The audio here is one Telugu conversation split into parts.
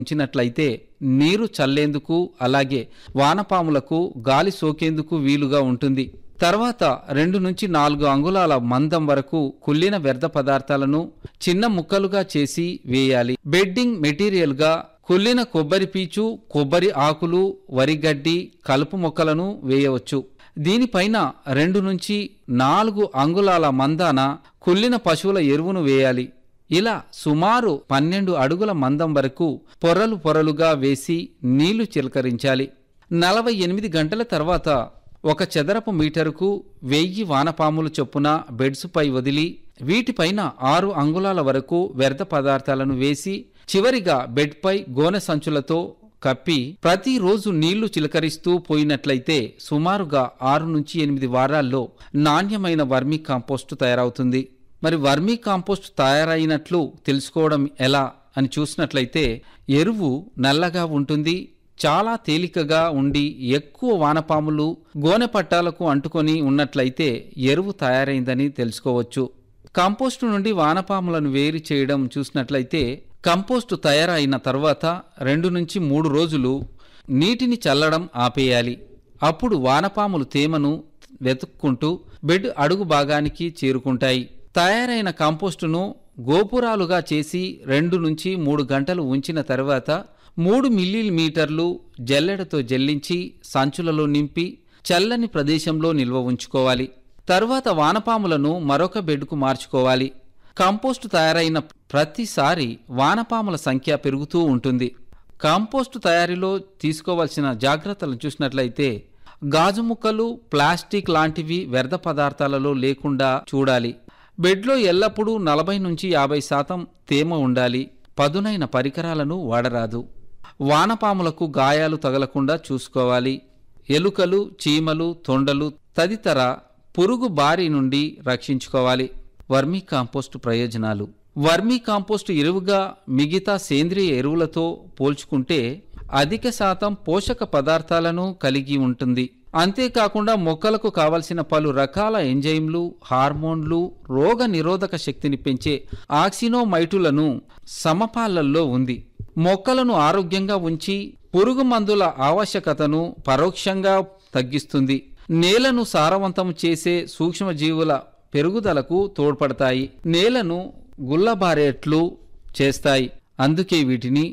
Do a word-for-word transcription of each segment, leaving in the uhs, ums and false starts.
ఉంచినట్లయితే నీరు చల్లేందుకు అలాగే వానపాములకు గాలి సోకేందుకు వీలుగా ఉంటుంది. తర్వాత రెండు నుంచి నాలుగు అంగుళాల మందం వరకు కుళ్ళిన వ్యర్థ పదార్థాలను చిన్న ముక్కలుగా చేసి వేయాలి. బెడ్డింగ్ మెటీరియల్గా కుళ్ళిన కొబ్బరి పీచు, కొబ్బరి ఆకులు, వరిగడ్డి, కలుపు మొక్కలను వేయవచ్చు. దీనిపైన రెండు నుంచి నాలుగు అంగుళాల మందాన కుళ్ళిన పశువుల ఎరువును వేయాలి. ఇలా సుమారు పన్నెండు అడుగుల మందం వరకు పొరలు పొరలుగా వేసి నీళ్లు చిలకరించాలి. నలభై ఎనిమిది గంటల తర్వాత ఒక చదరపు మీటరుకు వెయ్యి వానపాములు చొప్పున బెడ్సుపై వదిలి వీటిపైన ఆరు అంగుళాల వరకు వ్యర్థ పదార్థాలను వేసి చివరిగా బెడ్పై గోనె సంచులతో కప్పి ప్రతిరోజు నీళ్లు చిలకరిస్తూ పోయినట్లయితే సుమారుగా ఆరు నుంచి ఎనిమిది వారాల్లో నాణ్యమైన వర్మీ కాంపోస్టు తయారవుతుంది. మరి వర్మీ కాంపోస్ట్ తయారైనట్లు తెలుసుకోవడం ఎలా అని చూసినట్లయితే ఎరువు నల్లగా ఉంటుంది, చాలా తేలికగా ఉండి ఎక్కువ వానపాములు గోనె పట్టాలకు అంటుకొని ఉన్నట్లయితే ఎరువు తయారైందని తెలుసుకోవచ్చు. కంపోస్టు నుండి వానపాములను వేరు చేయడం చూసినట్లయితే కంపోస్టు తయారైన తర్వాత రెండు నుంచి మూడు రోజులు నీటిని చల్లడం ఆపేయాలి. అప్పుడు వానపాములు తేమను వెతుక్కుంటూ బెడ్ అడుగు భాగానికి చేరుకుంటాయి. తయారైన కంపోస్టును గోపురాలుగా చేసి రెండు నుంచి మూడు గంటలు ఉంచిన తర్వాత మూడు మిల్లీమీటర్లు జల్లెడతో జల్లించి సంచులలో నింపి చల్లని ప్రదేశంలో నిల్వ ఉంచుకోవాలి. తర్వాత వానపాములను మరొక బెడ్కు మార్చుకోవాలి. కంపోస్టు తయారైన ప్రతిసారి వానపాముల సంఖ్య పెరుగుతూ ఉంటుంది. కంపోస్టు తయారీలో తీసుకోవాల్సిన జాగ్రత్తలను చూసినట్లయితే గాజు ముక్కలు, ప్లాస్టిక్ లాంటివి వ్యర్థ పదార్థాలలో లేకుండా చూడాలి. బెడ్లో ఎల్లప్పుడూ నలభై నుంచి యాభై శాతం తేమ ఉండాలి. పదునైన పరికరాలను వాడరాదు. వానపాములకు గాయాలు తగలకుండా చూసుకోవాలి. ఎలుకలు, చీమలు, తొండలు తదితర పురుగు బారి నుండి రక్షించుకోవాలి. వర్మీ కాంపోస్టు ప్రయోజనాలు. వర్మీ కాంపోస్టు ఎరువుగా మిగతా సేంద్రియ ఎరువులతో పోల్చుకుంటే అధిక శాతం పోషక పదార్థాలను కలిగి ఉంటుంది. అంతేకాకుండా మొక్కలకు కావలసిన పలు రకాల ఎంజైమ్లు, హార్మోన్లు, రోగ నిరోధక శక్తిని పెంచే ఆక్సినోమైటులను సమపాళ్లల్లో ఉంది. మొక్కలను ఆరోగ్యంగా ఉంచి పురుగు మందుల ఆవశ్యకతను పరోక్షంగా తగ్గిస్తుంది. నేలను సారవంతం చేసే సూక్ష్మజీవుల పెరుగుదలకు తోడ్పడతాయి. నేలను గుల్లబారేట్లు చేస్తాయి. అందుకే వీటిని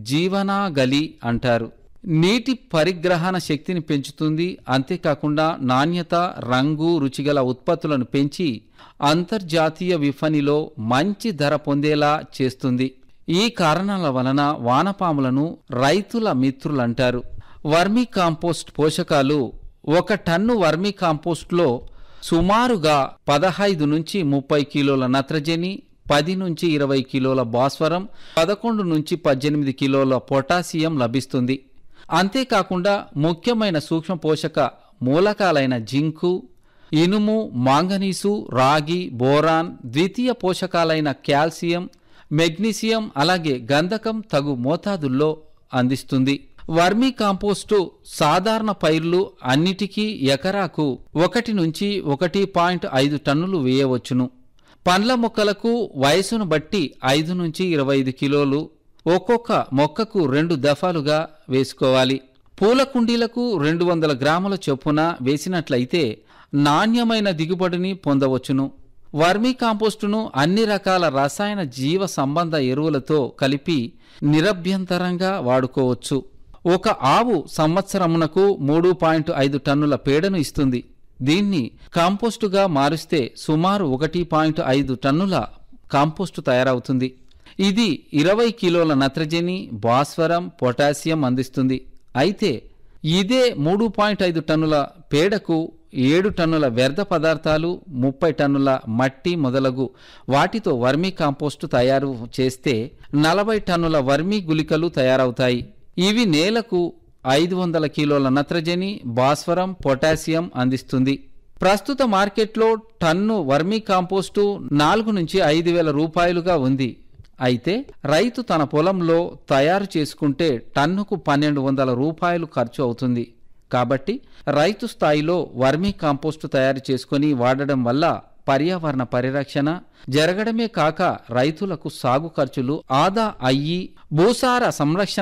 జీవనాగలి అంటారు. నీటి పరిగ్రహణ శక్తిని పెంచుతుంది. అంతేకాకుండా నాణ్యత, రంగు, రుచిగల ఉత్పత్తులను పెంచి అంతర్జాతీయ విపణిలో మంచి ధర పొందేలా చేస్తుంది. ఈ కారణాల వలన వానపాములను రైతుల మిత్రులంటారు. వర్మీ కాంపోస్ట్ పోషకాలు. ఒక టన్ను వర్మీ కాంపోస్ట్లో సుమారుగా పదహైదు నుంచి ముప్పై కిలోల నత్రజని, పది నుంచి ఇరవై కిలోల భాస్వరం, పదకొండు నుంచి పద్దెనిమిది కిలోల పొటాషియం లభిస్తుంది. అంతేకాకుండా ముఖ్యమైన సూక్ష్మ పోషక మూలకాలైన జింకు, ఇనుము, మాంగనీసు, రాగి, బోరాన్, ద్వితీయ పోషకాలైన కాల్షియం, మెగ్నీషియం అలాగే గంధకం తగు మోతాదుల్లో అందిస్తుంది. వర్మీ కాంపోస్టు సాధారణ పైర్లు అన్నిటికీ ఎకరాకు ఒకటి నుంచి ఒకటి పాయింట్ ఐదు టన్నులు వేయవచ్చును. పండ్ల మొక్కలకు వయసును బట్టి ఐదు నుంచి ఇరవై ఐదు కిలోలు ఒక్కొక్క మొక్కకు రెండు దఫాలుగా వేసుకోవాలి. పూల కుండీలకు రెండు వందల గ్రాముల చొప్పున వేసినట్లయితే నాణ్యమైన దిగుబడిని పొందవచ్చును. వర్మీ కాంపోస్టును అన్ని రకాల రసాయన జీవ సంబంధ ఎరువులతో కలిపి నిరభ్యంతరంగా వాడుకోవచ్చు. ఒక ఆవు సంవత్సరమునకు మూడు పాయింట్ ఐదు టన్నుల పేడను ఇస్తుంది. దీన్ని కాంపోస్టుగా మారుస్తే సుమారు ఒకటి పాయింట్ ఐదు టన్నుల కాంపోస్టు తయారవుతుంది. ఇది ఇరవై కిలోల నత్రజని, భాస్వరం, పొటాషియం అందిస్తుంది. అయితే ఇదే మూడు పాయింట్ ఐదు టన్నుల పేడకు ఏడు టన్నుల వ్యర్థ పదార్థాలు, ముప్పై టన్నుల మట్టి మొదలగు వాటితో వర్మీ కాంపోస్టు తయారు చేస్తే నలభై టన్నుల వర్మీ గుళికలు తయారవుతాయి. ఇవి నేలకు ఐదు వందల కిలోల నత్రజని, భాస్వరం, పొటాషియం అందిస్తుంది. ప్రస్తుత మార్కెట్లో టన్ను వర్మీ కాంపోస్టు నాలుగు నుంచి ఐదు వేల రూపాయలుగా ఉంది. అయితే రైతు తన పొలంలో తయారు చేసుకుంటే టన్నుకు పన్నెండు వందల రూపాయలు ఖర్చు అవుతుంది. కాబట్టి రైతు స్థాయిలో వర్మీ కాంపోస్టు తయారు చేసుకుని వాడడం వల్ల పర్యావరణ పరిరక్షణ జరగడమే కాక రైతులకు సాగు ఖర్చులు ఆదా అయ్యి భూసార సంరక్షణ